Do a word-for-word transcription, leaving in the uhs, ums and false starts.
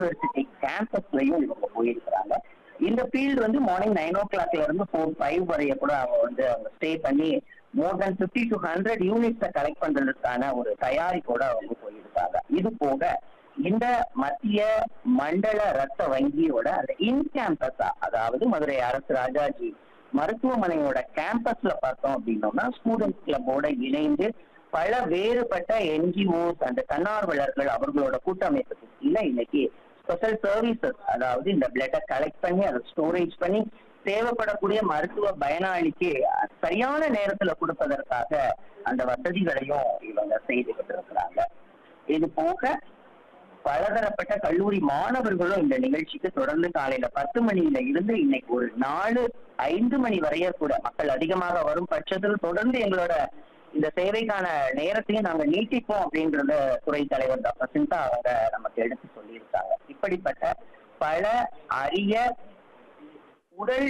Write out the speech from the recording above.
University கேம்பஸ்லயும் இவங்க போயிருக்கிறாங்க. இந்த ஃபீல்டு வந்து மார்னிங் நைன் ஓ கிளாக்ல இருந்து ஃபோர் ஃபைவ் வரைய கூட அவங்க வந்து அவங்க ஸ்டே பண்ணி மோர் தென் பிப்டி டு ஹண்ட்ரட் யூனிட்ஸை கலெக்ட் பண்றதுக்கான ஒரு தயாரிப்போட அவங்க போயிருக்காங்க. இது போக இந்த மத்திய மண்டல ரத்த வங்கியோட அந்த இன் கேம்பஸா, அதாவது மதுரை அரசு ராஜாஜி மருத்துவமனையோட கேம்பஸ்ல பார்த்தோம் அப்படின்னோம்னா ஸ்டூடெண்ட்ஸ் கிளப்போட இணைந்து பல வேறுபட்ட என்ஜிஓஸ் அந்த தன்னார்வலர்கள் அவர்களோட கூட்டமைப்புக்கு கீழே இன்னைக்கு ஸ்பெஷல் சர்வீசஸ், அதாவது இந்த பிளட்டை கலெக்ட் பண்ணி அதை ஸ்டோரேஜ் பண்ணி தேவைப்படக்கூடிய மருத்துவ பயனாளிக்கு சரியான நேரத்துல கொடுப்பதற்காக அந்த வசதிகளையும் இவங்க செய்துகிட்டு இருக்கிறாங்க. இது போக பலதரப்பட்ட கல்லூரி மாணவர்களும் இந்த நிகழ்ச்சிக்கு தொடர்ந்து காலையில பத்து மணியில இருந்து இன்னைக்கு ஒரு நாலு ஐந்து மணி வரைய கூட மக்கள் அதிகமாக வரும் பட்சத்தில் தொடர்ந்து எங்களோட இந்த சேவைக்கான நேரத்தையும் நாங்க நீட்டிப்போம் அப்படின்றத துறை தலைவர் டாக்டர் சிந்தா அவங்க நமக்கு எடுத்து சொல்லியிருக்காங்க. இப்படிப்பட்ட பல அரிய உடல்